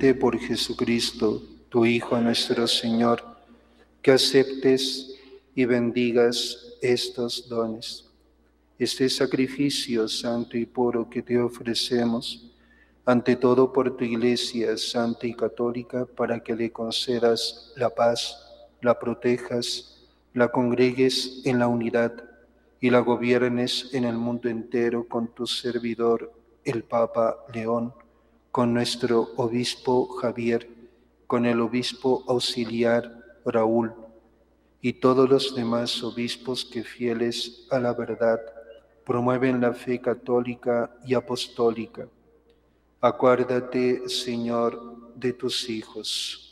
pídete por Jesucristo, tu Hijo nuestro Señor, que aceptes y bendigas estos dones. Este sacrificio santo y puro que te ofrecemos, ante todo por tu Iglesia santa y católica, para que le concedas la paz, la protejas, la congregues en la unidad y la gobiernes en el mundo entero con tu servidor, el Papa León, con nuestro obispo Javier, con el obispo auxiliar Raúl y todos los demás obispos que, fieles a la verdad, promueven la fe católica y apostólica. Acuérdate, Señor, de tus hijos.